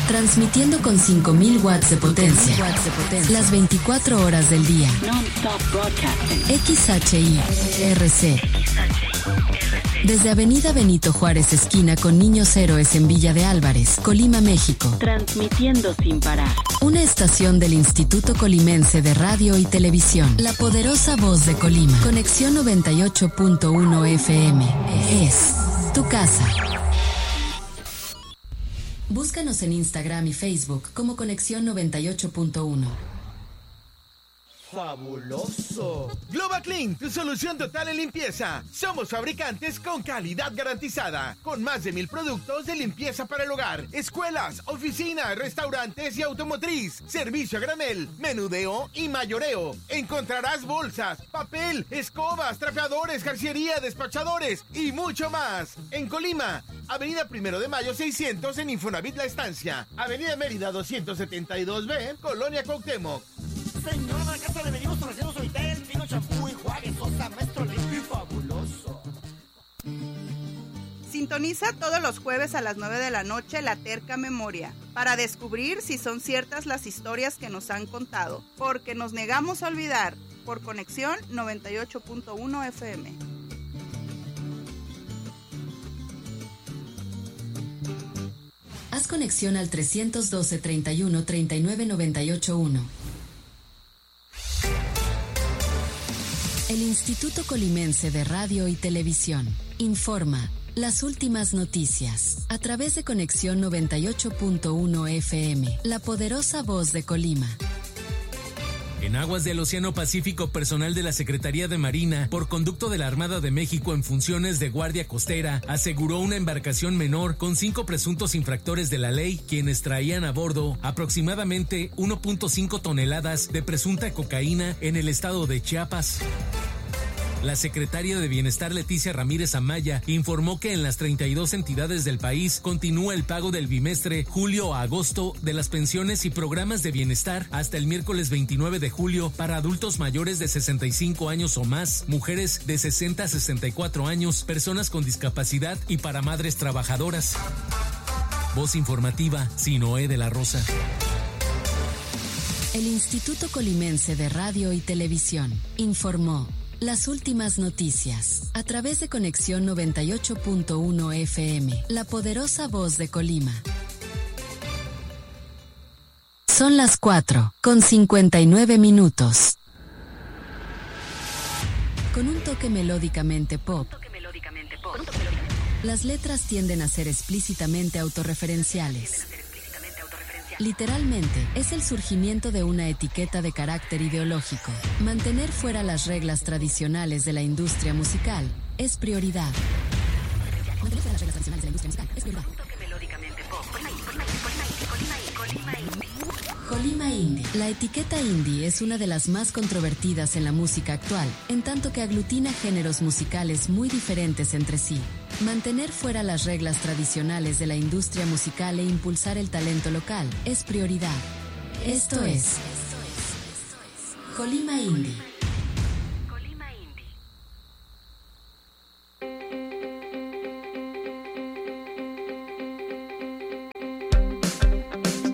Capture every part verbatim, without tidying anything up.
Transmitiendo con cinco mil watts de potencia. Watts de potencia. Las veinticuatro horas del día. Non-stop broadcasting. X H I R C. Desde Avenida Benito Juárez, esquina con Niños Héroes en Villa de Álvarez, Colima, México. Transmitiendo sin parar. Una estación del Instituto Colimense de Radio y Televisión. La poderosa voz de Colima. Conexión noventa y ocho punto uno F M. Es tu casa. Búscanos en Instagram y Facebook como Conexión noventa y ocho punto uno. ¡Fabuloso! GlobaClean, tu solución total en limpieza. Somos fabricantes con calidad garantizada, con más de mil productos de limpieza para el hogar, escuelas, oficinas, restaurantes y automotriz. Servicio a granel, menudeo y mayoreo. Encontrarás bolsas, papel, escobas, trapeadores, jarciería, despachadores y mucho más. En Colima, Avenida Primero de Mayo seiscientos en Infonavit La Estancia. Avenida Mérida doscientos setenta y dos B, Colonia Cuauhtémoc. Señora de la casa, le venimos ofreciendo Suavitel, Pino, champú y juagues, Sosa, Maestro Limpio y Fabuloso. Sintoniza todos los jueves a las nueve de la noche La Terca Memoria, para descubrir si son ciertas las historias que nos han contado, porque nos negamos a olvidar, por Conexión noventa y ocho punto uno F M. Haz conexión al trescientos doce, treinta y uno, treinta y nueve, noventa y ocho uno. El Instituto Colimense de Radio y Televisión informa las últimas noticias a través de Conexión noventa y ocho punto uno F M, la poderosa voz de Colima. En aguas del Océano Pacífico, personal de la Secretaría de Marina, por conducto de la Armada de México en funciones de guardia costera, aseguró una embarcación menor con cinco presuntos infractores de la ley, quienes traían a bordo aproximadamente uno punto cinco toneladas de presunta cocaína en el estado de Chiapas. La secretaria de Bienestar, Leticia Ramírez Amaya, informó que en las treinta y dos entidades del país continúa el pago del bimestre julio a agosto de las pensiones y programas de bienestar hasta el miércoles veintinueve de julio para adultos mayores de sesenta y cinco años o más, mujeres de sesenta a sesenta y cuatro años, personas con discapacidad y para madres trabajadoras. Voz informativa, Sinoé de la Rosa. El Instituto Colimense de Radio y Televisión informó las últimas noticias a través de Conexión noventa y ocho punto uno F M, la poderosa voz de Colima. Son las cuatro, con cincuenta y nueve minutos. Con un toque melódicamente pop, las letras tienden a ser explícitamente autorreferenciales. Literalmente, es el surgimiento de una etiqueta de carácter ideológico. Mantener fuera las reglas tradicionales de la industria musical es prioridad. Mantener fuera las reglas tradicionales de la industria musical es prioridad. Colima Indie. La etiqueta indie es una de las más controvertidas en la música actual, en tanto que aglutina géneros musicales muy diferentes entre sí. Mantener fuera las reglas tradicionales de la industria musical e impulsar el talento local es prioridad. Esto es Colima Indie.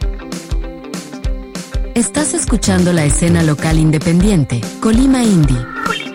Estás escuchando la escena local independiente, Colima Indie.